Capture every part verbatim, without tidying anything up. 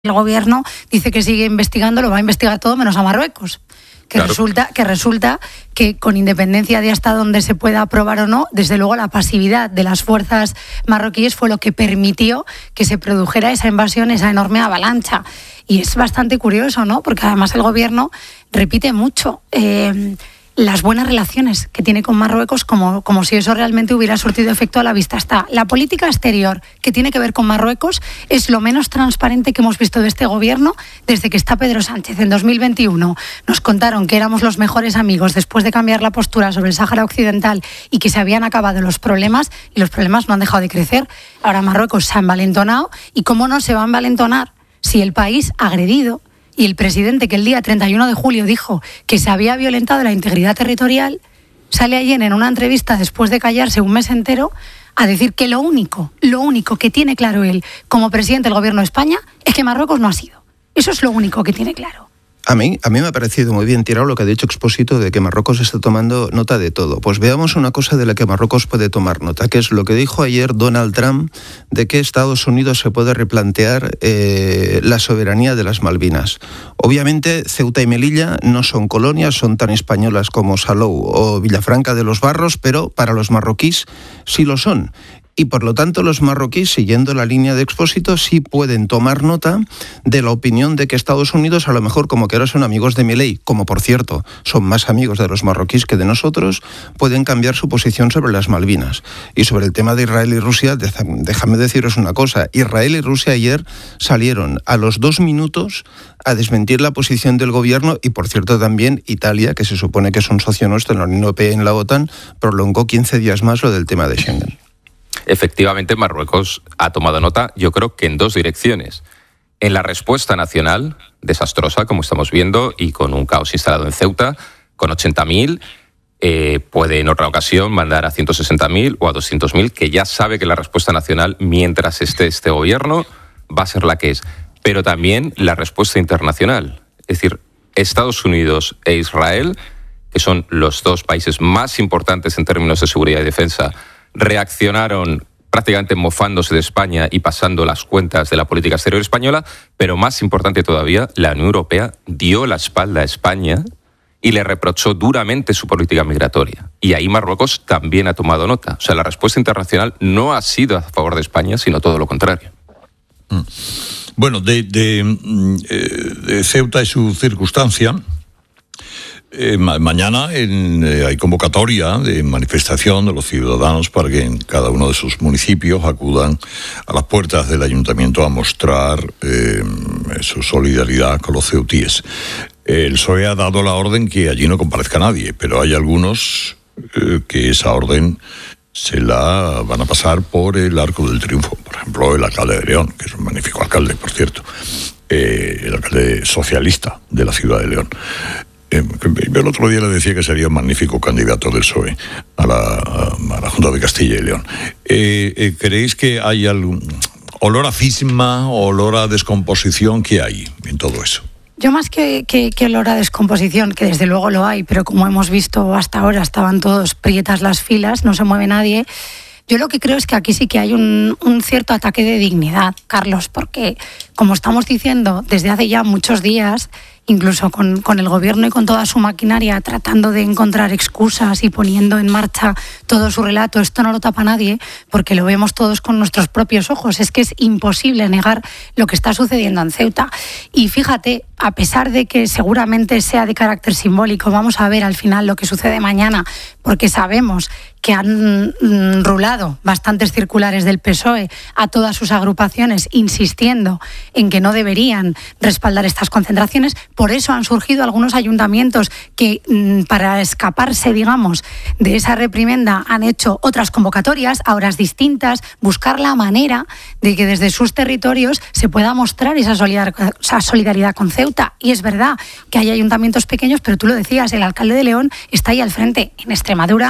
El gobierno dice que sigue investigando, lo va a investigar todo menos a Marruecos. Que, claro. resulta, que resulta que con independencia de hasta dónde se pueda aprobar o no, desde luego la pasividad de las fuerzas marroquíes fue lo que permitió que se produjera esa invasión, esa enorme avalancha. Y es bastante curioso, ¿no? Porque además el gobierno repite mucho eh, las buenas relaciones que tiene con Marruecos, como, como si eso realmente hubiera surtido efecto. A la vista está. La política exterior que tiene que ver con Marruecos es lo menos transparente que hemos visto de este gobierno desde que está Pedro Sánchez. En dos mil veintiuno nos contaron que éramos los mejores amigos después de cambiar la postura sobre el Sáhara Occidental y que se habían acabado los problemas, y los problemas no han dejado de crecer. Ahora Marruecos se ha envalentonado, y ¿cómo no se va a envalentonar si el país agredido y el presidente, que el día treinta y uno de julio dijo que se había violentado la integridad territorial, sale ayer en una entrevista, después de callarse un mes entero, a decir que lo único, lo único que tiene claro él como presidente del gobierno de España es que Marruecos no ha sido. Eso es lo único que tiene claro. A mí, a mí me ha parecido muy bien tirado lo que ha dicho Expósito de que Marruecos está tomando nota de todo. Pues veamos una cosa de la que Marruecos puede tomar nota, que es lo que dijo ayer Donald Trump de que Estados Unidos se puede replantear eh, la soberanía de las Malvinas. Obviamente Ceuta y Melilla no son colonias, son tan españolas como Salou o Villafranca de los Barros, pero para los marroquíes sí lo son. Y por lo tanto los marroquíes, siguiendo la línea de Expósito, sí pueden tomar nota de la opinión de que Estados Unidos, a lo mejor como que ahora son amigos de Milei, como por cierto son más amigos de los marroquíes que de nosotros, pueden cambiar su posición sobre las Malvinas. Y sobre el tema de Israel y Rusia, déjame deciros una cosa, Israel y Rusia ayer salieron a los dos minutos a desmentir la posición del gobierno, y por cierto también Italia, que se supone que es un socio nuestro en la Unión Europea y en la OTAN, prolongó quince días más lo del tema de Schengen. Efectivamente, Marruecos ha tomado nota, yo creo que en dos direcciones. En la respuesta nacional, desastrosa, como estamos viendo, y con un caos instalado en Ceuta, con ochenta mil, eh, puede en otra ocasión mandar a ciento sesenta mil o a doscientos mil, que ya sabe que la respuesta nacional, mientras esté este gobierno, va a ser la que es. Pero también la respuesta internacional. Es decir, Estados Unidos e Israel, que son los dos países más importantes en términos de seguridad y defensa, reaccionaron prácticamente mofándose de España y pasando las cuentas de la política exterior española, pero más importante todavía, la Unión Europea dio la espalda a España y le reprochó duramente su política migratoria. Y ahí Marruecos también ha tomado nota. O sea, la respuesta internacional no ha sido a favor de España, sino todo lo contrario. Bueno, de, de, de Ceuta y su circunstancia, Eh, ma- mañana en, eh, hay convocatoria de manifestación de los ciudadanos para que en cada uno de sus municipios acudan a las puertas del ayuntamiento a mostrar eh, su solidaridad con los ceutíes. El P S O E ha dado la orden que allí no comparezca nadie, pero hay algunos eh, que esa orden se la van a pasar por el Arco del Triunfo. Por ejemplo, el alcalde de León, que es un magnífico alcalde, por cierto, eh, el alcalde socialista de la ciudad de León. Eh, el otro día le decía que sería un magnífico candidato del P S O E a la, a la Junta de Castilla y León. Eh, eh, ¿Creéis que hay algún olor a cisma, olor a descomposición? ¿Qué hay en todo eso? Yo más que, que, que olor a descomposición, que desde luego lo hay, pero como hemos visto hasta ahora, estaban todos prietas las filas, no se mueve nadie. Yo lo que creo es que aquí sí que hay un, un cierto ataque de dignidad, Carlos, porque, como estamos diciendo desde hace ya muchos días, incluso con, con el gobierno y con toda su maquinaria tratando de encontrar excusas y poniendo en marcha todo su relato, esto no lo tapa nadie, porque lo vemos todos con nuestros propios ojos. Es que es imposible negar lo que está sucediendo en Ceuta. Y fíjate, a pesar de que seguramente sea de carácter simbólico, vamos a ver al final lo que sucede mañana, porque sabemos que han mm, rulado bastantes circulares del P S O E a todas sus agrupaciones insistiendo en que no deberían respaldar estas concentraciones. Por eso han surgido algunos ayuntamientos que, mm, para escaparse, digamos, de esa reprimenda, han hecho otras convocatorias a horas distintas, buscar la manera de que desde sus territorios se pueda mostrar esa solidaridad, esa solidaridad con Ceuta. Y es verdad que hay ayuntamientos pequeños, pero tú lo decías, el alcalde de León está ahí al frente. En Extremadura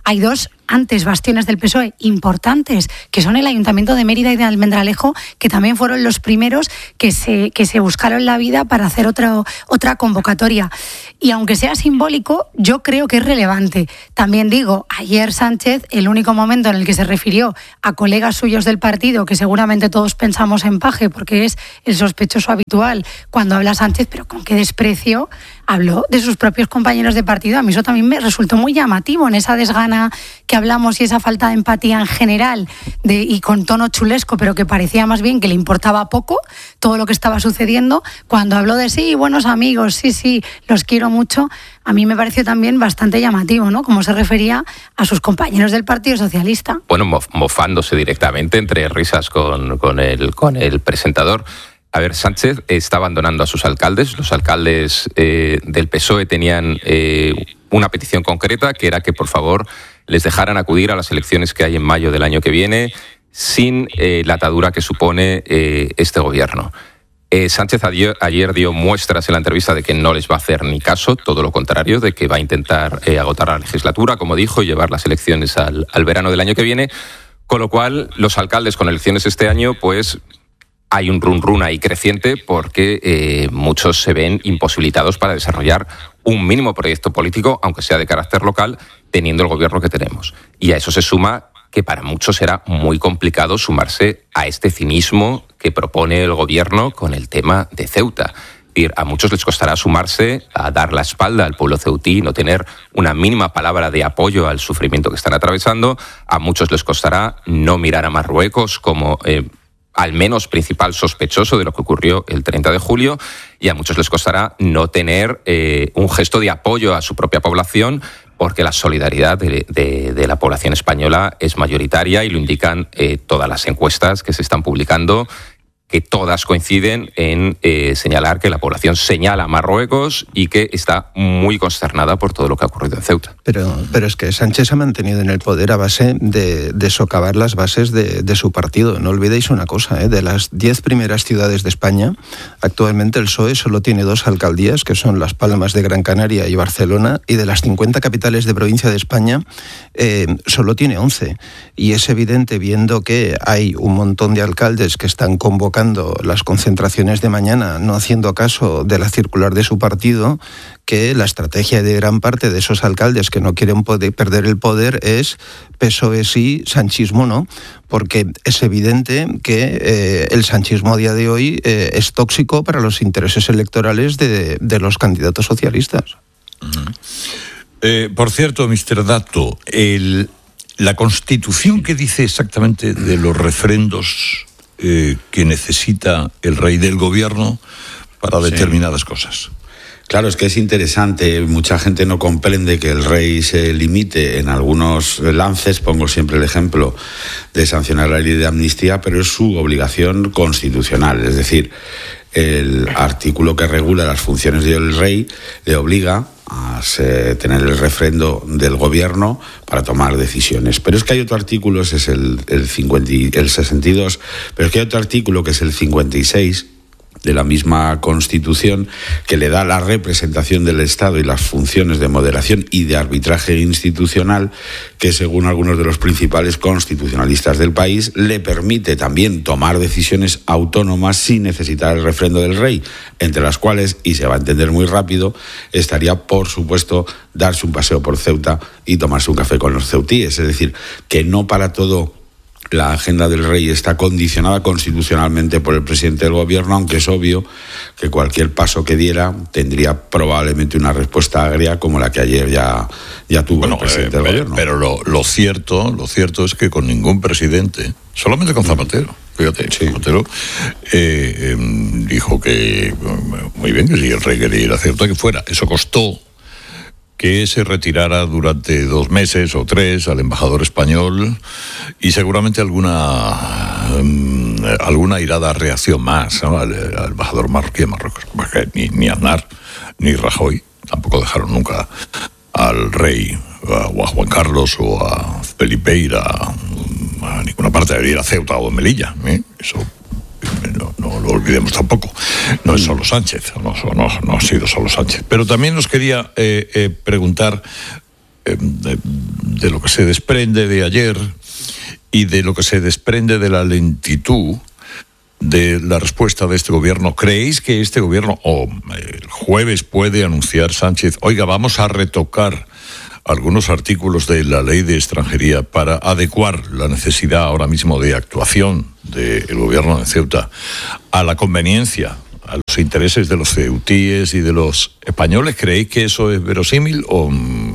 hay dos antes bastiones del P S O E importantes, que son el Ayuntamiento de Mérida y de Almendralejo, que también fueron los primeros que se, que se buscaron la vida para hacer otra, otra convocatoria. Y aunque sea simbólico, yo creo que es relevante. También digo, ayer Sánchez, el único momento en el que se refirió a colegas suyos del partido, que seguramente todos pensamos en Paje, porque es el sospechoso habitual cuando habla Sánchez, pero con qué desprecio habló de sus propios compañeros de partido. A mí eso también me resultó muy llamativo, en esa desgana que hablamos y esa falta de empatía en general de, y con tono chulesco, pero que parecía más bien que le importaba poco todo lo que estaba sucediendo. Cuando habló de sí, buenos amigos, sí, sí, los quiero mucho, a mí me pareció también bastante llamativo, ¿no? Cómo se refería a sus compañeros del Partido Socialista. Bueno, mofándose directamente entre risas con, con, el, con el presentador. A ver, Sánchez está abandonando a sus alcaldes. Los alcaldes eh, del P S O E tenían eh, una petición concreta, que era que, por favor, les dejaran acudir a las elecciones que hay en mayo del año que viene sin eh, la atadura que supone eh, este gobierno. Eh, Sánchez ayer, ayer dio muestras en la entrevista de que no les va a hacer ni caso, todo lo contrario, de que va a intentar eh, agotar la legislatura, como dijo, y llevar las elecciones al, al verano del año que viene, con lo cual los alcaldes con elecciones este año, pues hay un run run ahí creciente porque eh, muchos se ven imposibilitados para desarrollar un mínimo proyecto político, aunque sea de carácter local, teniendo el gobierno que tenemos. Y a eso se suma que para muchos será muy complicado sumarse a este cinismo que propone el gobierno con el tema de Ceuta. Es decir, a muchos les costará sumarse a dar la espalda al pueblo ceutí, no tener una mínima palabra de apoyo al sufrimiento que están atravesando. A muchos les costará no mirar a Marruecos como Eh, al menos principal sospechoso de lo que ocurrió el treinta de julio, y a muchos les costará no tener eh, un gesto de apoyo a su propia población, porque la solidaridad de, de, de la población española es mayoritaria y lo indican eh, todas las encuestas que se están publicando, que todas coinciden en eh, señalar que la población señala a Marruecos y que está muy consternada por todo lo que ha ocurrido en Ceuta. Pero, pero es que Sánchez se ha mantenido en el poder a base de, de socavar las bases de, de su partido. No olvidéis una cosa, ¿eh? De las diez primeras ciudades de España, actualmente el P S O E solo tiene dos alcaldías, que son Las Palmas de Gran Canaria y Barcelona, y de las cincuenta capitales de provincia de España, eh, solo tiene once. Y es evidente, viendo que hay un montón de alcaldes que están convocando las concentraciones de mañana, no haciendo caso de la circular de su partido, que la estrategia de gran parte de esos alcaldes que no quieren poder perder el poder es P S O E sí, sanchismo no, porque es evidente que eh, el sanchismo a día de hoy eh, es tóxico para los intereses electorales de, de los candidatos socialistas. Uh-huh. Eh, por cierto, mister Dato, el, la Constitución, ¿qué dice exactamente de los refrendos Eh, que necesita el rey del gobierno para determinadas sí. cosas? Claro, es que es interesante. Mucha gente no comprende que el rey se limite en algunos lances. Pongo siempre el ejemplo de sancionar la ley de amnistía, pero es su obligación constitucional. Es decir, el artículo que regula las funciones del rey le obliga a tener el refrendo del gobierno para tomar decisiones. Pero es que hay otro artículo, ese es el, el, cincuenta, el sesenta y dos, pero es que hay otro artículo que es el cincuenta y seis de la misma Constitución, que le da la representación del Estado y las funciones de moderación y de arbitraje institucional, que según algunos de los principales constitucionalistas del país le permite también tomar decisiones autónomas sin necesitar el refrendo del rey, entre las cuales, y se va a entender muy rápido, estaría, por supuesto, darse un paseo por Ceuta y tomarse un café con los ceutíes. Es decir, que no para todo la agenda del rey está condicionada constitucionalmente por el presidente del gobierno, aunque es obvio que cualquier paso que diera tendría probablemente una respuesta agria como la que ayer ya, ya tuvo bueno, el presidente eh, del gobierno. Pero lo, lo cierto, lo cierto es que con ningún presidente, solamente con Zapatero, fíjate, sí. Zapatero eh, eh, dijo que muy bien, que si el rey quería ir a Ceuta, que fuera. Eso costó que se retirara durante dos meses o tres al embajador español y seguramente alguna um, alguna irada reacción más, ¿no? al, al embajador marroquí de Marruecos, porque ni, ni Aznar ni Rajoy tampoco dejaron nunca al rey o a Juan Carlos o a Felipe ir a, a ninguna parte, de ir a Ceuta o a Melilla, ¿eh? Eso No, no lo olvidemos tampoco. No es solo Sánchez, no, no, no ha sido solo Sánchez. Pero también nos quería eh, eh, preguntar eh, de, de lo que se desprende de ayer y de lo que se desprende de la lentitud de la respuesta de este gobierno, ¿creéis que este gobierno, o el jueves puede anunciar Sánchez, oiga, vamos a retocar algunos artículos de la ley de extranjería para adecuar la necesidad ahora mismo de actuación del gobierno de Ceuta a la conveniencia, a los intereses de los ceutíes y de los españoles? ¿Creéis que eso es verosímil o...?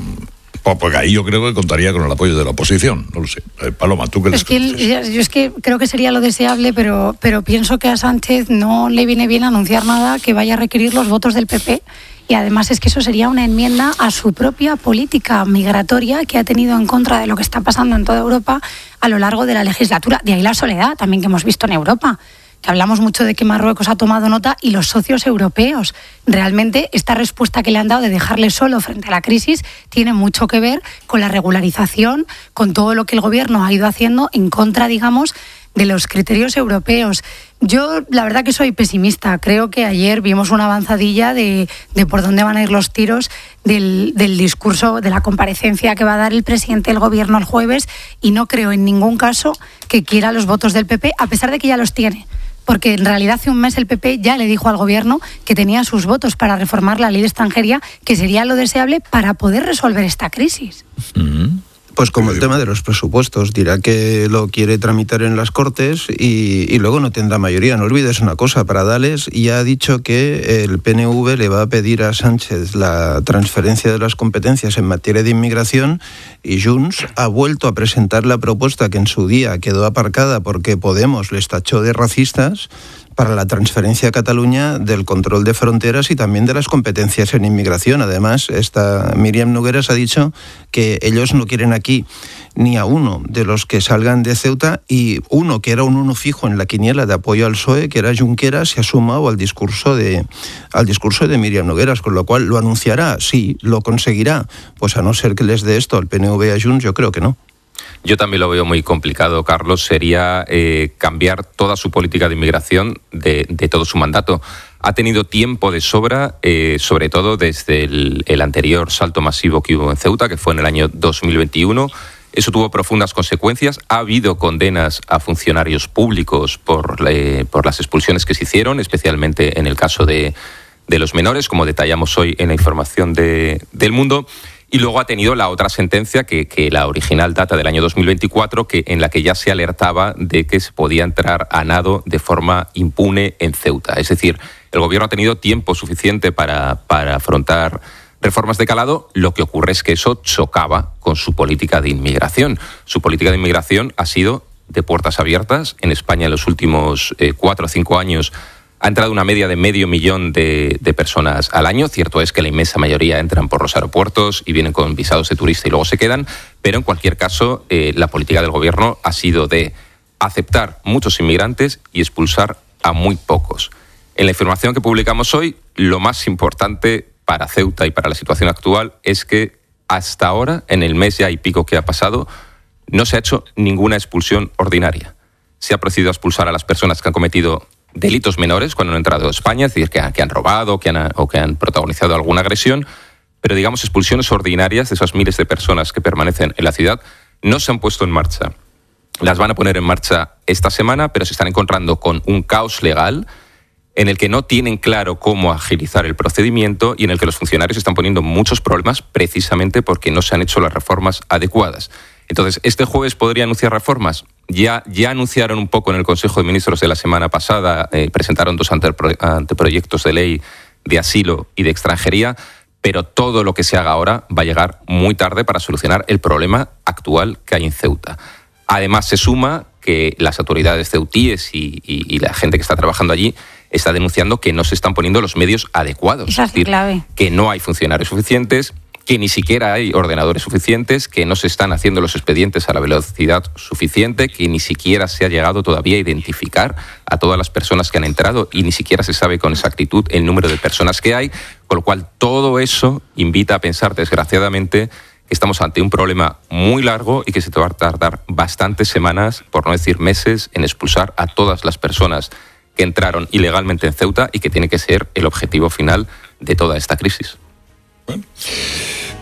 Porque ahí yo creo que contaría con el apoyo de la oposición, no lo sé. Paloma, ¿tú qué les conoces? Yo es que creo que sería lo deseable, pero, pero pienso que a Sánchez no le viene bien anunciar nada que vaya a requerir los votos del P P. Y además es que eso sería una enmienda a su propia política migratoria que ha tenido en contra de lo que está pasando en toda Europa a lo largo de la legislatura. De ahí la soledad también que hemos visto en Europa, que hablamos mucho de que Marruecos ha tomado nota y los socios europeos. Realmente esta respuesta que le han dado de dejarle solo frente a la crisis tiene mucho que ver con la regularización, con todo lo que el gobierno ha ido haciendo en contra, digamos, de los criterios europeos. Yo la verdad que soy pesimista. Creo que ayer vimos una avanzadilla de, de por dónde van a ir los tiros del, del discurso, de la comparecencia que va a dar el presidente del gobierno el jueves, y no creo en ningún caso que quiera los votos del P P, a pesar de que ya los tiene. Porque en realidad hace un mes el P P ya le dijo al gobierno que tenía sus votos para reformar la ley de extranjería, que sería lo deseable para poder resolver esta crisis. Mm-hmm. Pues como el tema de los presupuestos, dirá que lo quiere tramitar en las Cortes y, y luego no tendrá mayoría. No olvides una cosa, Pradales ya ha dicho que el P N V le va a pedir a Sánchez la transferencia de las competencias en materia de inmigración, y Junts ha vuelto a presentar la propuesta que en su día quedó aparcada porque Podemos les tachó de racistas, para la transferencia a Cataluña del control de fronteras y también de las competencias en inmigración. Además, esta Míriam Nogueras ha dicho que ellos no quieren aquí ni a uno de los que salgan de Ceuta, y uno que era un uno fijo en la quiniela de apoyo al P S O E, que era Junqueras, se ha sumado al discurso de al discurso de Míriam Nogueras, con lo cual lo anunciará, sí, lo conseguirá, pues a no ser que les dé esto al P N V y a Junts, yo creo que no. Yo también lo veo muy complicado, Carlos. Sería eh, cambiar toda su política de inmigración de, de todo su mandato. Ha tenido tiempo de sobra, eh, sobre todo desde el, el anterior salto masivo que hubo en Ceuta, que fue en el año dos mil veintiuno. Eso tuvo profundas consecuencias. Ha habido condenas a funcionarios públicos por, eh, por las expulsiones que se hicieron, especialmente en el caso de, de los menores, como detallamos hoy en la información de, del Mundo. Y luego ha tenido la otra sentencia, que, que la original data del año dos mil veinticuatro, que, en la que ya se alertaba de que se podía entrar a nado de forma impune en Ceuta. Es decir, el gobierno ha tenido tiempo suficiente para, para afrontar reformas de calado. Lo que ocurre es que eso chocaba con su política de inmigración. Su política de inmigración ha sido de puertas abiertas. En España en los últimos eh, cuatro o cinco años ha entrado una media de medio millón de, de personas al año. Cierto es que la inmensa mayoría entran por los aeropuertos y vienen con visados de turista y luego se quedan, pero en cualquier caso eh, la política del gobierno ha sido de aceptar muchos inmigrantes y expulsar a muy pocos. En la información que publicamos hoy, lo más importante para Ceuta y para la situación actual es que hasta ahora, en el mes ya y pico que ha pasado, no se ha hecho ninguna expulsión ordinaria. Se ha procedido a expulsar a las personas que han cometido delitos menores cuando han entrado a España, es decir, que han, que han robado que han, o que han protagonizado alguna agresión, pero digamos expulsiones ordinarias de esas miles de personas que permanecen en la ciudad no se han puesto en marcha. Las van a poner en marcha esta semana, pero se están encontrando con un caos legal en el que no tienen claro cómo agilizar el procedimiento y en el que los funcionarios están poniendo muchos problemas precisamente porque no se han hecho las reformas adecuadas. Entonces, ¿este jueves podría anunciar reformas? Ya, ya anunciaron un poco en el Consejo de Ministros de la semana pasada, eh, presentaron dos antepro- anteproyectos de ley de asilo y de extranjería, pero todo lo que se haga ahora va a llegar muy tarde para solucionar el problema actual que hay en Ceuta. Además, se suma que las autoridades ceutíes y, y, y la gente que está trabajando allí está denunciando que no se están poniendo los medios adecuados. Esa es es decir, clave. Que no hay funcionarios suficientes, que ni siquiera hay ordenadores suficientes, que no se están haciendo los expedientes a la velocidad suficiente, que ni siquiera se ha llegado todavía a identificar a todas las personas que han entrado y ni siquiera se sabe con exactitud el número de personas que hay, con lo cual todo eso invita a pensar, desgraciadamente, que estamos ante un problema muy largo y que se va a tardar bastantes semanas, por no decir meses, en expulsar a todas las personas que entraron ilegalmente en Ceuta y que tiene que ser el objetivo final de toda esta crisis. Bueno.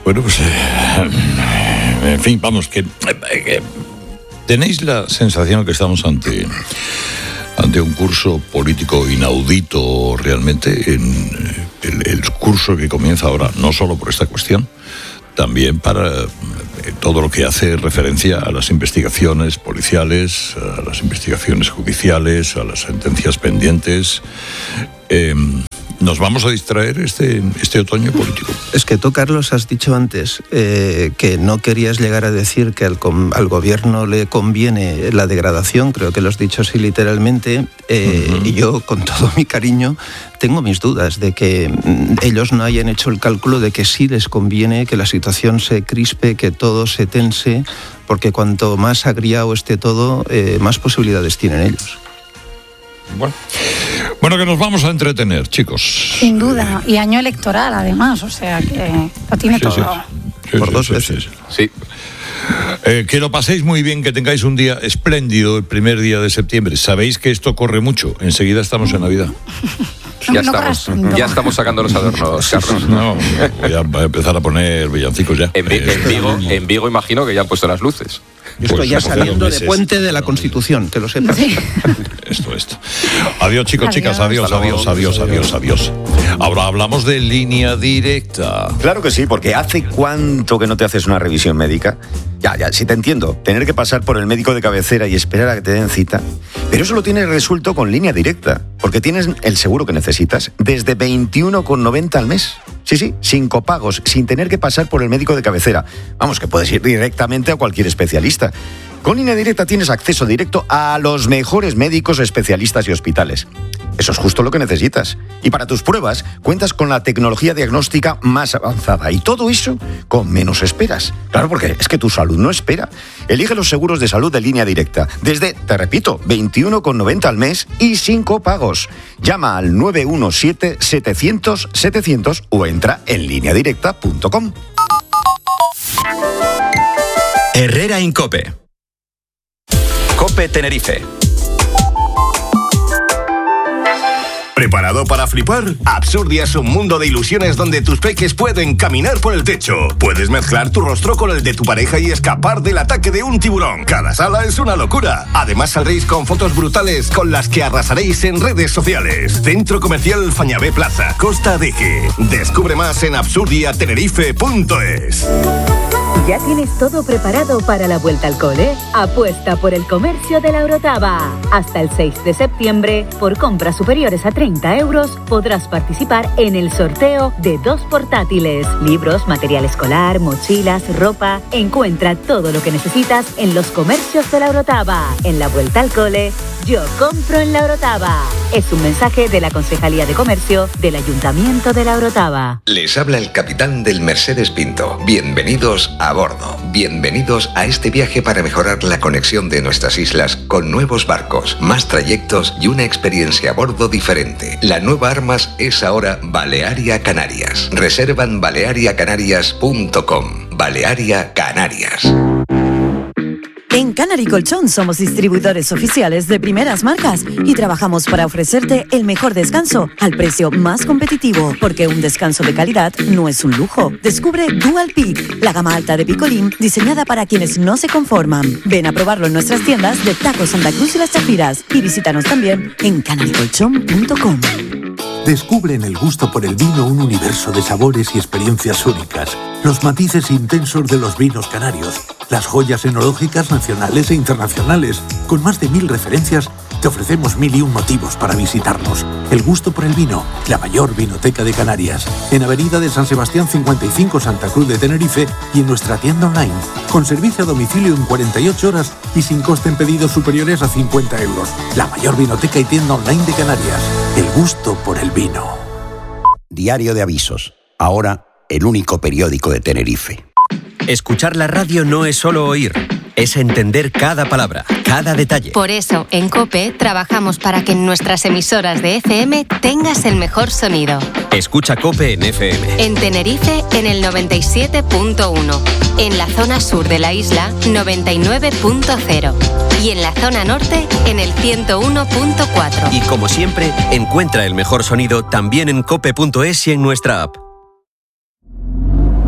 Bueno, pues, eh, en fin, vamos, que, que tenéis la sensación que estamos ante, ante un curso político inaudito realmente, en el, el curso que comienza ahora, no solo por esta cuestión, también para eh, todo lo que hace referencia a las investigaciones policiales, a las investigaciones judiciales, a las sentencias pendientes. Eh, ¿Nos vamos a distraer este, este otoño político? Es que tú, Carlos, has dicho antes eh, que no querías llegar a decir que al, al gobierno le conviene la degradación, creo que lo has dicho así literalmente, eh, uh-huh. y yo, con todo mi cariño, tengo mis dudas de que ellos no hayan hecho el cálculo de que sí les conviene que la situación se crispe, que todo se tense, porque cuanto más agriado esté todo, eh, más posibilidades tienen ellos. Bueno. bueno, que nos vamos a entretener, chicos. Sin duda, y año electoral además, o sea que lo tiene sí, todo. Sí, sí, Por sí, dos sí, veces. Sí. Sí. Eh, que lo paséis muy bien, que tengáis un día espléndido el primer día de septiembre. Sabéis que esto corre mucho, enseguida estamos en Navidad. Ya, no estamos, ya estamos sacando los adornos, Carlos. No, voy a, voy a empezar a poner villancicos ya. En, en, Vigo, en Vigo imagino que ya han puesto las luces. Esto Pues ya hace saliendo dos de meses. puente de la Constitución, que lo sepas. Sí. Esto, esto. Adiós, chicos, Adiós. chicas, adiós, Hasta luego. adiós, adiós, adiós, adiós. Ahora hablamos de línea directa. Claro que sí, porque ¿hace cuánto que no te haces una revisión médica? Ya, ya, sí te entiendo. Tener que pasar por el médico de cabecera y esperar a que te den cita. Pero eso lo tienes resuelto con Línea Directa, porque tienes el seguro que necesitas desde veintiuno con noventa al mes. Sí, sí, sin copagos, sin tener que pasar por el médico de cabecera. Vamos, que puedes ir directamente a cualquier especialista. Con Línea Directa tienes acceso directo a los mejores médicos, especialistas y hospitales. Eso es justo lo que necesitas. Y para tus pruebas, cuentas con la tecnología diagnóstica más avanzada. Y todo eso con menos esperas. Claro, porque es que tu salud no espera. Elige los seguros de salud de Línea Directa. Desde, te repito, veintiuno con noventa al mes y sin copagos. Llama al nueve uno siete, setecientos, setecientos o entra en línea directa punto com. Herrera Incope. Cope Tenerife. ¿Preparado para flipar? Absurdia es un mundo de ilusiones donde tus peques pueden caminar por el techo. Puedes mezclar tu rostro con el de tu pareja y escapar del ataque de un tiburón. Cada sala es una locura. Además saldréis con fotos brutales con las que arrasaréis en redes sociales. Centro Comercial Fañabé Plaza, Costa Adeje. Descubre más en absurdia tenerife punto es. ¿Ya tienes todo preparado para la vuelta al cole? Apuesta por el comercio de la Orotava. Hasta el seis de septiembre, por compras superiores a treinta euros, podrás participar en el sorteo de dos portátiles, libros, material escolar, mochilas, ropa. Encuentra todo lo que necesitas en los comercios de la Orotava. En la vuelta al cole, yo compro en la Orotava. Es un mensaje de la Concejalía de Comercio del Ayuntamiento de la Orotava. Les habla el capitán del Mercedes Pinto. Bienvenidos a bordo. Bienvenidos a este viaje para mejorar la conexión de nuestras islas con nuevos barcos, más trayectos y una experiencia a bordo diferente. La nueva Armas es ahora Balearia Canarias. Reserva en balearia canarias punto com. Balearia Canarias. En Canary Colchón somos distribuidores oficiales de primeras marcas y trabajamos para ofrecerte el mejor descanso al precio más competitivo, porque un descanso de calidad no es un lujo. Descubre Dual Peak, la gama alta de picolín diseñada para quienes no se conforman. Ven a probarlo en nuestras tiendas de Taco Santa Cruz y Las Chapiras y visítanos también en canary colchón punto com. Descubre en el gusto por el vino un universo de sabores y experiencias únicas. Los matices intensos de los vinos canarios, las joyas enológicas nacionales e internacionales. Con más de mil referencias, te ofrecemos mil y un motivos para visitarnos. El gusto por el vino, la mayor vinoteca de Canarias. En Avenida de San Sebastián cincuenta y cinco, Santa Cruz de Tenerife, y en nuestra tienda online, con servicio a domicilio en cuarenta y ocho horas y sin coste en pedidos superiores a cincuenta euros. La mayor vinoteca y tienda online de Canarias. El gusto por el vino. Diario de Avisos. Ahora, el único periódico de Tenerife. Escuchar la radio no es solo oír, es entender cada palabra, cada detalle. Por eso, en COPE, trabajamos para que en nuestras emisoras de F M tengas el mejor sonido. Escucha COPE en F M. En Tenerife, en el noventa y siete punto uno. En la zona sur de la isla, noventa y nueve punto cero. Y en la zona norte, en el ciento uno punto cuatro. Y como siempre, encuentra el mejor sonido también en cope punto es y en nuestra app. Y esto no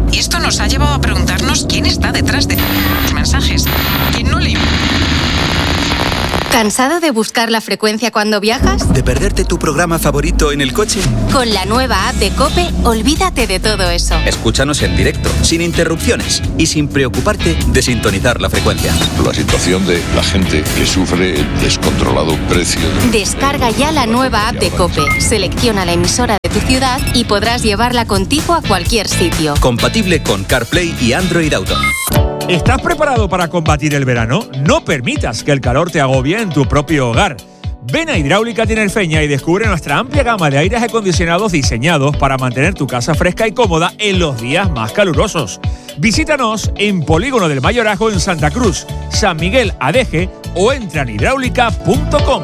nos ha llevado a preguntarnos quién está detrás de los mensajes. ¿Quién no le... ¿Cansado de buscar la frecuencia cuando viajas? ¿De perderte tu programa favorito en el coche? Con la nueva app de COPE, olvídate de todo eso. Escúchanos en directo, sin interrupciones y sin preocuparte de sintonizar la frecuencia. La situación de la gente que sufre el descontrolado precio. De... Descarga ya la nueva app de COPE, selecciona la emisora de tu ciudad y podrás llevarla contigo a cualquier sitio. Compatible con CarPlay y Android Auto. ¿Estás preparado para combatir el verano? No permitas que el calor te agobie en tu propio hogar. Ven a Hidráulica Tinerfeña y descubre nuestra amplia gama de aires acondicionados diseñados para mantener tu casa fresca y cómoda en los días más calurosos. Visítanos en Polígono del Mayorazgo en Santa Cruz, San Miguel Adeje o entra en hidráulica punto com.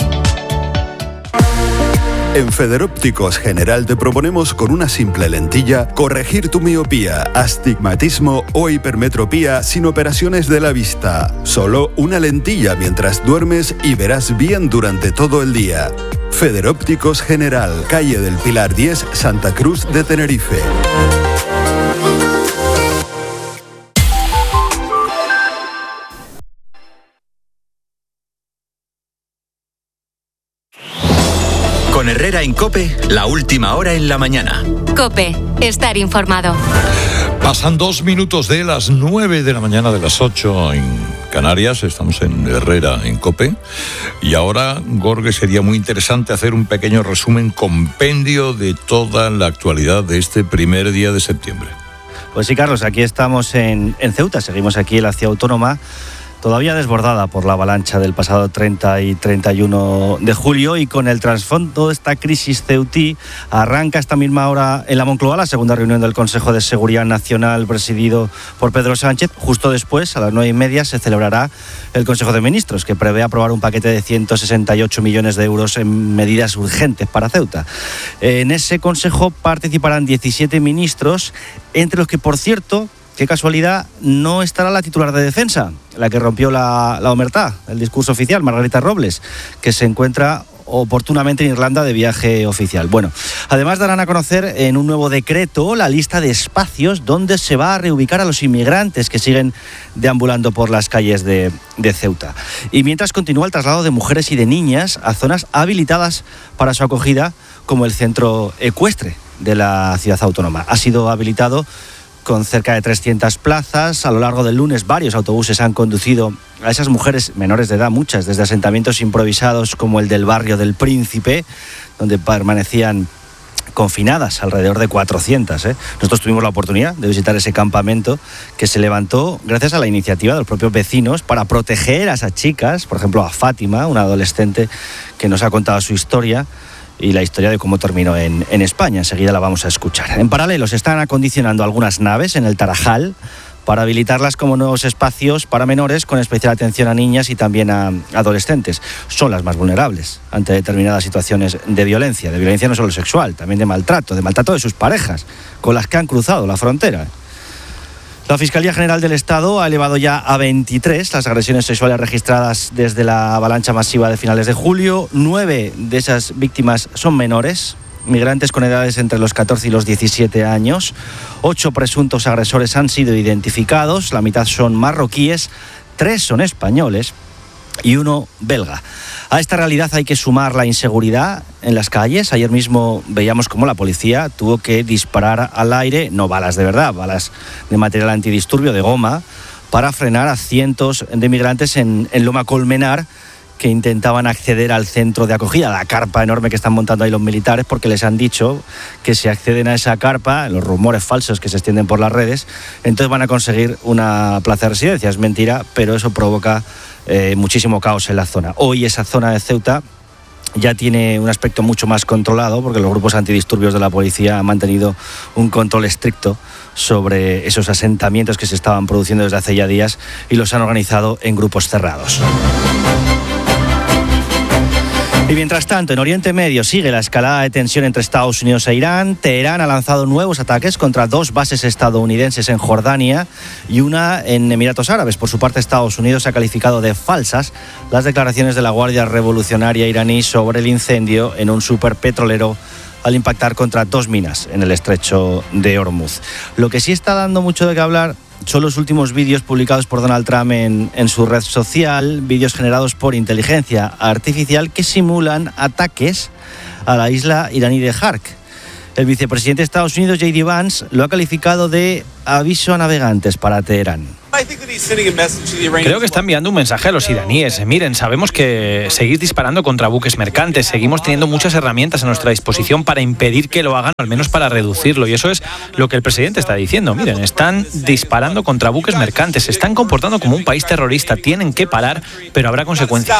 En Federópticos General te proponemos con una simple lentilla corregir tu miopía, astigmatismo o hipermetropía sin operaciones de la vista. Solo una lentilla mientras duermes y verás bien durante todo el día. Federópticos General, calle del Pilar diez, Santa Cruz de Tenerife. Con Herrera en COPE, la última hora en la mañana. COPE, estar informado. Pasan dos minutos de las nueve de la mañana, de las ocho en Canarias. Estamos en Herrera en COPE. Y ahora, Gorge, sería muy interesante hacer un pequeño resumen, compendio de toda la actualidad de este primer día de septiembre. Pues sí, Carlos, aquí estamos en, en Ceuta. Seguimos aquí en la ciudad autónoma, todavía desbordada por la avalancha del pasado treinta y treinta y uno de julio, y con el trasfondo de esta crisis ceutí arranca esta misma hora en la Moncloa la segunda reunión del Consejo de Seguridad Nacional presidido por Pedro Sánchez. Justo después, a las nueve y media, se celebrará el Consejo de Ministros, que prevé aprobar un paquete de ciento sesenta y ocho millones de euros en medidas urgentes para Ceuta. En ese Consejo participarán diecisiete ministros, entre los que, por cierto, qué casualidad, no estará la titular de Defensa, la que rompió la, la omertá, el discurso oficial, Margarita Robles, que se encuentra oportunamente en Irlanda de viaje oficial. Bueno, además darán a conocer en un nuevo decreto la lista de espacios donde se va a reubicar a los inmigrantes que siguen deambulando por las calles de, de Ceuta. Y mientras continúa el traslado de mujeres y de niñas a zonas habilitadas para su acogida, como el centro ecuestre de la ciudad autónoma. Ha sido habilitado con cerca de trescientas plazas. A lo largo del lunes, varios autobuses han conducido a esas mujeres menores de edad, muchas, desde asentamientos improvisados como el del barrio del Príncipe, donde permanecían confinadas, alrededor de cuatrocientas. ¿eh? Nosotros tuvimos la oportunidad de visitar ese campamento que se levantó gracias a la iniciativa de los propios vecinos para proteger a esas chicas, por ejemplo a Fátima, una adolescente que nos ha contado su historia y la historia de cómo terminó en, en España. Enseguida la vamos a escuchar. En paralelo, se están acondicionando algunas naves en el Tarajal para habilitarlas como nuevos espacios para menores, con especial atención a niñas y también a adolescentes. Son las más vulnerables ante determinadas situaciones de violencia, de violencia no solo sexual, también de maltrato, de maltrato de sus parejas, con las que han cruzado la frontera. La Fiscalía General del Estado ha elevado ya a veintitrés las agresiones sexuales registradas desde la avalancha masiva de finales de julio. Nueve de esas víctimas son menores, migrantes con edades entre los catorce y los diecisiete años. Ocho presuntos agresores han sido identificados, la mitad son marroquíes, tres son españoles y uno belga. A esta realidad hay que sumar la inseguridad en las calles. Ayer mismo veíamos cómo la policía tuvo que disparar al aire, no balas de verdad, balas de material antidisturbio, de goma, para frenar a cientos de migrantes en, en Loma Colmenar, que intentaban acceder al centro de acogida, la carpa enorme que están montando ahí los militares, porque les han dicho que si acceden a esa carpa, los rumores falsos que se extienden por las redes, entonces van a conseguir una plaza de residencia. Es mentira, pero eso provoca eh, muchísimo caos en la zona. Hoy esa zona de Ceuta ya tiene un aspecto mucho más controlado, porque los grupos antidisturbios de la policía han mantenido un control estricto sobre esos asentamientos que se estaban produciendo desde hace ya días y los han organizado en grupos cerrados. Y mientras tanto, en Oriente Medio sigue la escalada de tensión entre Estados Unidos e Irán. Teherán ha lanzado nuevos ataques contra dos bases estadounidenses en Jordania y una en Emiratos Árabes. Por su parte, Estados Unidos ha calificado de falsas las declaraciones de la Guardia Revolucionaria iraní sobre el incendio en un superpetrolero al impactar contra dos minas en el estrecho de Hormuz. Lo que sí está dando mucho de qué hablar son los últimos vídeos publicados por Donald Trump en, en su red social, vídeos generados por inteligencia artificial que simulan ataques a la isla iraní de Hark. El vicepresidente de Estados Unidos, J D Vance, lo ha calificado de aviso a navegantes para Teherán. Creo que está enviando un mensaje a los iraníes. Miren, sabemos que seguís disparando contra buques mercantes, seguimos teniendo muchas herramientas a nuestra disposición para impedir que lo hagan, o al menos para reducirlo. Y eso es lo que el presidente está diciendo. Miren, están disparando contra buques mercantes, se están comportando como un país terrorista, tienen que parar, pero habrá consecuencias.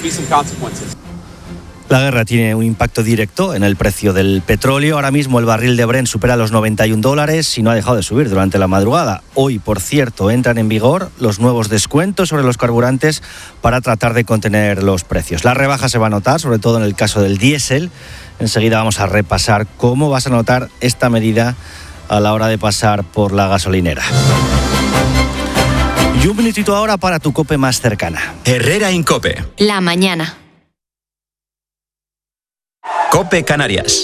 La guerra tiene un impacto directo en el precio del petróleo. Ahora mismo el barril de Brent supera los noventa y un dólares y no ha dejado de subir durante la madrugada. Hoy, por cierto, entran en vigor los nuevos descuentos sobre los carburantes para tratar de contener los precios. La rebaja se va a notar, sobre todo en el caso del diésel. Enseguida vamos a repasar cómo vas a notar esta medida a la hora de pasar por la gasolinera. Y un minutito ahora para tu COPE más cercana. Herrera Incope. La mañana. COPE Canarias.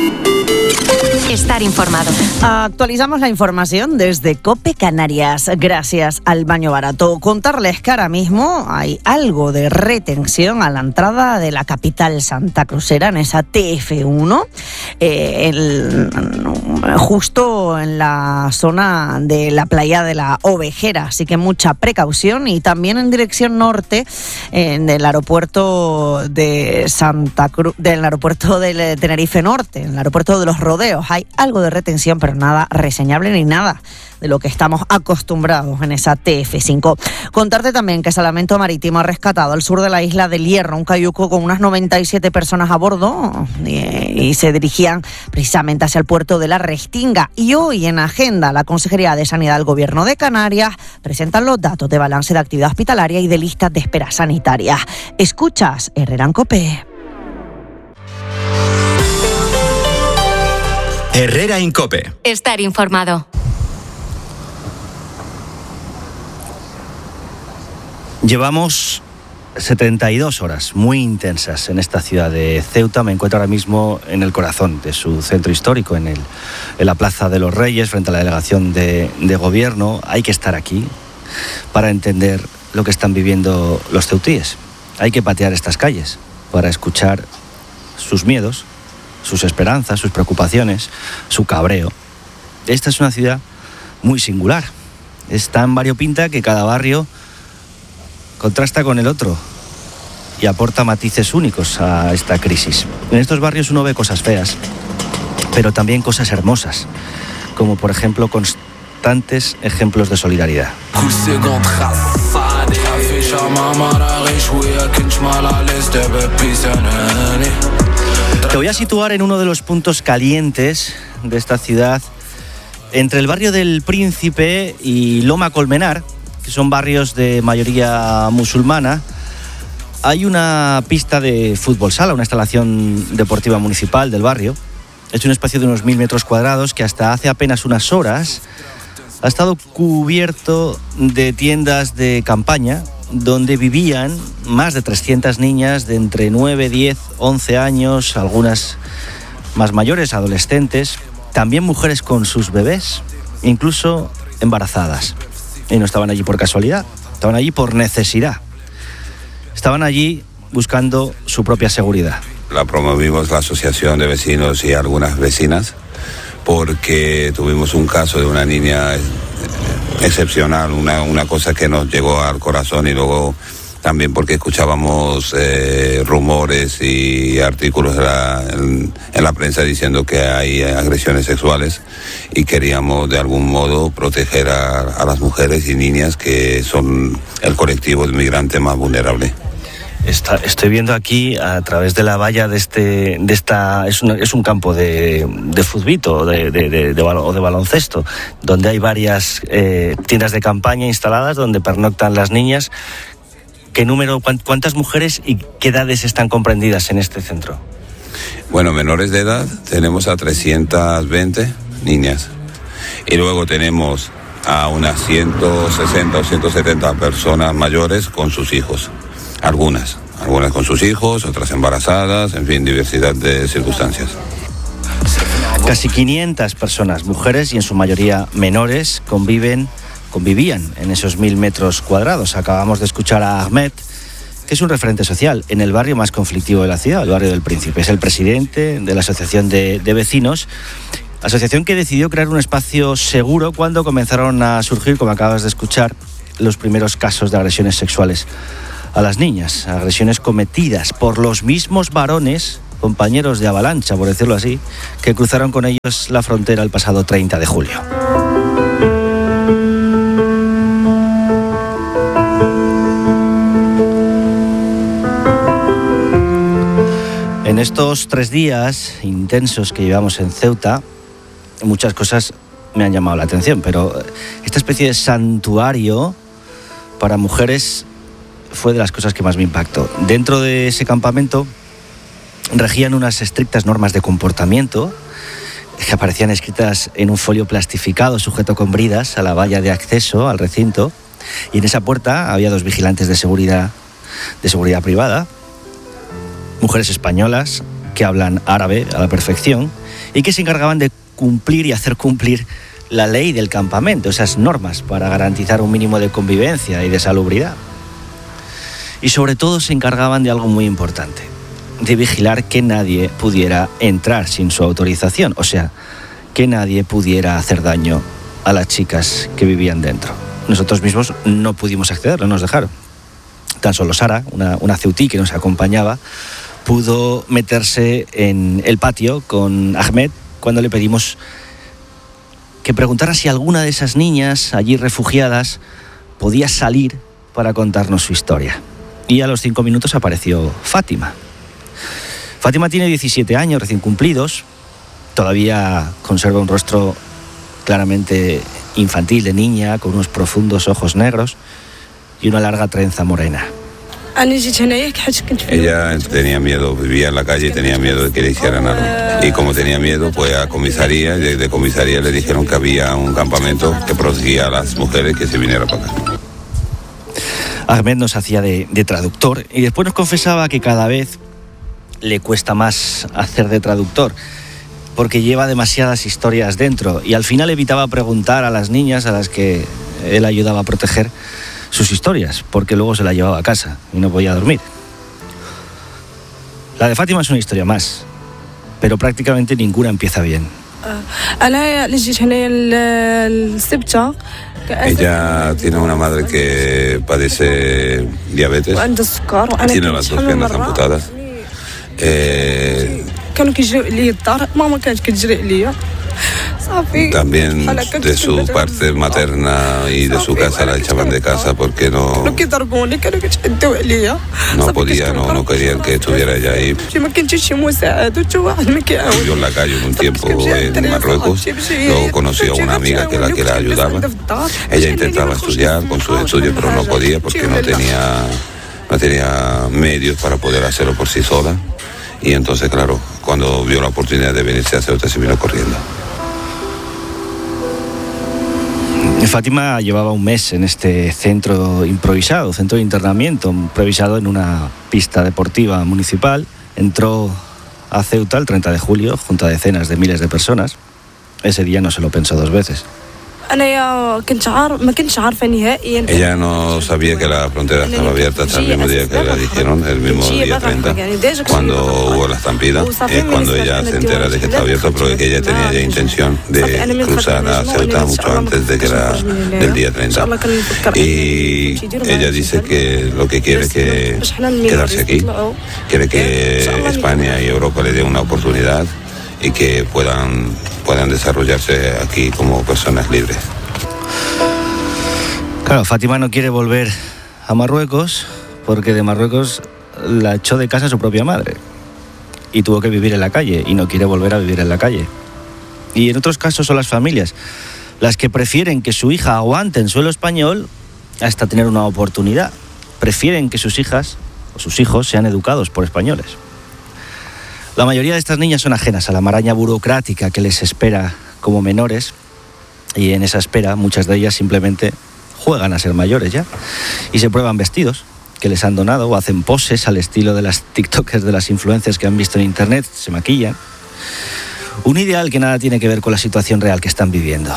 Estar informado. Actualizamos la información desde COPE Canarias, gracias al baño barato. Contarles que ahora mismo hay algo de retención a la entrada de la capital santacruzera, en esa T F uno, eh, el, justo en la zona de la playa de la Ovejera, así que mucha precaución. Y también en dirección norte, eh, del aeropuerto de Santa Cruz, del aeropuerto de Tenerife Norte, el aeropuerto de los Rodeos. Hay algo de retención, pero nada reseñable ni nada de lo que estamos acostumbrados en esa T F cinco. Contarte también que Salvamento Marítimo ha rescatado al sur de la isla del Hierro un cayuco con unas noventa y siete personas a bordo y, y se dirigían precisamente hacia el puerto de la Restinga. Y hoy en agenda, la Consejería de Sanidad del Gobierno de Canarias presentan los datos de balance de actividad hospitalaria y de listas de espera sanitarias. Escuchas Herrera en COPE. Herrera Incope. Estar informado. Llevamos setenta y dos horas muy intensas en esta ciudad de Ceuta. Me encuentro ahora mismo en el corazón de su centro histórico, en, el, en la Plaza de los Reyes, frente a la delegación de, de gobierno. Hay que estar aquí para entender lo que están viviendo los ceutíes. Hay que patear estas calles para escuchar sus miedos, sus esperanzas, sus preocupaciones, su cabreo. Esta es una ciudad muy singular. Es tan variopinta que cada barrio contrasta con el otro y aporta matices únicos a esta crisis. En estos barrios uno ve cosas feas, pero también cosas hermosas, como por ejemplo constantes ejemplos de solidaridad. Te voy a situar en uno de los puntos calientes de esta ciudad, entre el barrio del Príncipe y Loma Colmenar, que son barrios de mayoría musulmana. Hay una pista de fútbol sala, una instalación deportiva municipal del barrio. Es un espacio de unos mil metros cuadrados que hasta hace apenas unas horas ha estado cubierto de tiendas de campaña, donde vivían más de trescientas niñas de entre nueve, diez, once años, algunas más mayores, adolescentes, también mujeres con sus bebés, incluso embarazadas. Y no estaban allí por casualidad, estaban allí por necesidad. Estaban allí buscando su propia seguridad. La promovimos la Asociación de Vecinos y algunas vecinas, porque tuvimos un caso de una niña excepcional, una, una cosa que nos llegó al corazón, y luego también porque escuchábamos eh, rumores y artículos de la, en, en la prensa diciendo que hay agresiones sexuales, y queríamos de algún modo proteger a, a las mujeres y niñas, que son el colectivo de migrantes más vulnerable. Está, estoy viendo aquí a través de la valla de este, de esta, es un, es un campo de, de futbito de, de, de, de, o de baloncesto, donde hay varias eh, tiendas de campaña instaladas donde pernoctan las niñas. ¿Qué número, cuántas mujeres y qué edades están comprendidas en este centro? Bueno, menores de edad tenemos a trescientas veinte niñas, y luego tenemos a unas ciento sesenta o ciento setenta personas mayores con sus hijos. Algunas, algunas con sus hijos, otras embarazadas, en fin, diversidad de circunstancias. Casi quinientas personas, mujeres y en su mayoría menores, conviven, convivían en esos mil metros cuadrados. Acabamos de escuchar a Ahmed, que es un referente social en el barrio más conflictivo de la ciudad, el barrio del Príncipe. Es el presidente de la Asociación de, de Vecinos, asociación que decidió crear un espacio seguro cuando comenzaron a surgir, como acabas de escuchar, los primeros casos de agresiones sexuales a las niñas, agresiones cometidas por los mismos varones, compañeros de avalancha, por decirlo así, que cruzaron con ellos la frontera el pasado treinta de julio. En estos tres días intensos que llevamos en Ceuta, muchas cosas me han llamado la atención, pero esta especie de santuario para mujeres fue de las cosas que más me impactó. Dentro de ese campamento regían unas estrictas normas de comportamiento que aparecían escritas en un folio plastificado sujeto con bridas a la valla de acceso al recinto, y en esa puerta había dos vigilantes de seguridad, de seguridad privada, mujeres españolas que hablan árabe a la perfección y que se encargaban de cumplir y hacer cumplir la ley del campamento, esas normas para garantizar un mínimo de convivencia y de salubridad. Y sobre todo se encargaban de algo muy importante, de vigilar que nadie pudiera entrar sin su autorización, o sea, que nadie pudiera hacer daño a las chicas que vivían dentro. Nosotros mismos no pudimos acceder, no nos dejaron. Tan solo Sara, una, una ceutí que nos acompañaba, pudo meterse en el patio con Ahmed cuando le pedimos que preguntara si alguna de esas niñas allí refugiadas podía salir para contarnos su historia. Y a los cinco minutos apareció Fátima. Fátima tiene diecisiete años recién cumplidos, todavía conserva un rostro claramente infantil de niña, con unos profundos ojos negros y una larga trenza morena. Ella tenía miedo, vivía en la calle y tenía miedo de que le hicieran algo. Y como tenía miedo, pues a comisaría, y de comisaría le dijeron que había un campamento que protegía a las mujeres que se vinieran para acá. Ahmed nos hacía de, de traductor y después nos confesaba que cada vez le cuesta más hacer de traductor porque lleva demasiadas historias dentro y al final evitaba preguntar a las niñas a las que él ayudaba a proteger sus historias, porque luego se la llevaba a casa y no podía dormir. La de Fátima es una historia más, pero prácticamente ninguna empieza bien. Ella tiene una madre que padece diabetes, tiene las dos piernas amputadas. Eh, También de su parte materna y de su casa la echaban de casa porque no no podía, no, no querían que estuviera ella ahí. Vivió en la calle un tiempo en Marruecos, luego conoció a una amiga que la que la ayudaba. Ella intentaba estudiar con sus estudios, pero no podía porque no tenía, no tenía medios para poder hacerlo por sí sola. Y entonces, claro, cuando vio la oportunidad de venirse a Ceuta, se vino corriendo. Fátima llevaba un mes en este centro improvisado, centro de internamiento, improvisado en una pista deportiva municipal. Entró a Ceuta el treinta de julio junto a decenas de miles de personas. Ese día no se lo pensó dos veces. Ella no sabía que la frontera estaba abierta hasta el mismo día que la dijeron, el mismo día treinta, cuando hubo la estampida. Es cuando ella se entera de que está abierto, pero que ella tenía ya intención de cruzar a Ceuta mucho antes de que era del día treinta. Y ella dice que lo que quiere es que quedarse aquí, quiere que España y Europa le den una oportunidad y que puedan, puedan desarrollarse aquí como personas libres. Claro, Fátima no quiere volver a Marruecos porque de Marruecos la echó de casa su propia madre y tuvo que vivir en la calle y no quiere volver a vivir en la calle. Y en otros casos son las familias las que prefieren que su hija aguante en suelo español hasta tener una oportunidad. Prefieren que sus hijas o sus hijos sean educados por españoles. La mayoría de estas niñas son ajenas a la maraña burocrática que les espera como menores y en esa espera muchas de ellas simplemente juegan a ser mayores ya y se prueban vestidos que les han donado o hacen poses al estilo de las tiktokers, de las influencers que han visto en internet, se maquillan. Un ideal que nada tiene que ver con la situación real que están viviendo.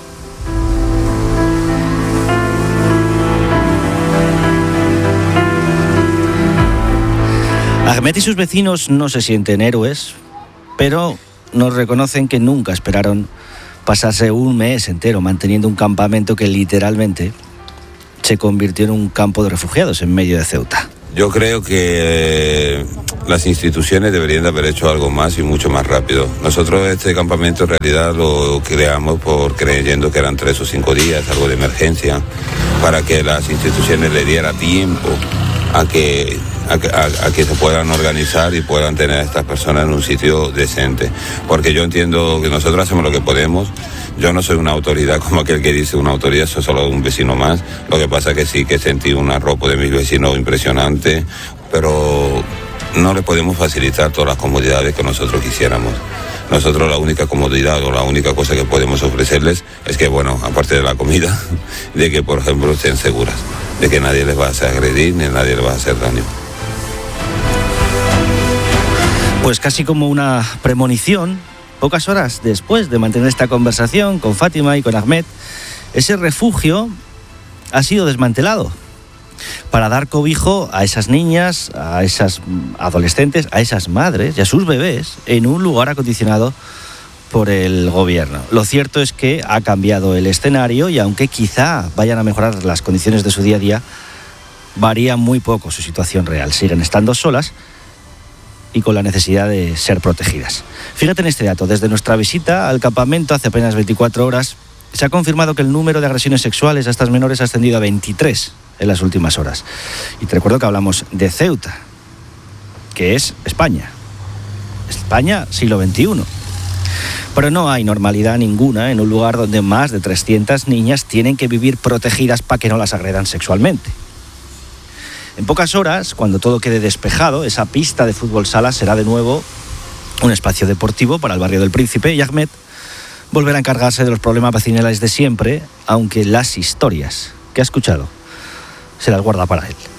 Ahmed y sus vecinos no se sienten héroes, pero nos reconocen que nunca esperaron pasarse un mes entero manteniendo un campamento que literalmente se convirtió en un campo de refugiados en medio de Ceuta. Yo creo que las instituciones deberían de haber hecho algo más y mucho más rápido. Nosotros este campamento en realidad lo creamos por creyendo que eran tres o cinco días, algo de emergencia, para que las instituciones le dieran tiempo a que, a, a, a que se puedan organizar y puedan tener a estas personas en un sitio decente. Porque yo entiendo que nosotros hacemos lo que podemos. Yo no soy una autoridad como aquel que dice una autoridad, soy solo un vecino más. Lo que pasa es que sí que sentí un arropo de mis vecinos impresionante, pero no les podemos facilitar todas las comodidades que nosotros quisiéramos. Nosotros la única comodidad o la única cosa que podemos ofrecerles es que, bueno, aparte de la comida, de que, por ejemplo, estén seguras, de que nadie les va a hacer agredir ni nadie les va a hacer daño. Pues casi como una premonición, pocas horas después de mantener esta conversación con Fátima y con Ahmed, ese refugio ha sido desmantelado para dar cobijo a esas niñas, a esas adolescentes, a esas madres y a sus bebés en un lugar acondicionado por el gobierno. Lo cierto es que ha cambiado el escenario y aunque quizá vayan a mejorar las condiciones de su día a día, varía muy poco su situación real. Siguen estando solas y con la necesidad de ser protegidas. Fíjate en este dato, desde nuestra visita al campamento hace apenas veinticuatro horas, se ha confirmado que el número de agresiones sexuales a estas menores ha ascendido a veintitrés en las últimas horas. Y te recuerdo que hablamos de Ceuta, que es España. España, siglo veintiuno. Pero no hay normalidad ninguna en un lugar donde más de trescientas niñas tienen que vivir protegidas para que no las agredan sexualmente. En pocas horas, cuando todo quede despejado, esa pista de fútbol sala será de nuevo un espacio deportivo para el barrio del Príncipe y Ahmed volverá a encargarse de los problemas vecinales de siempre, aunque las historias que ha escuchado se las guarda para él.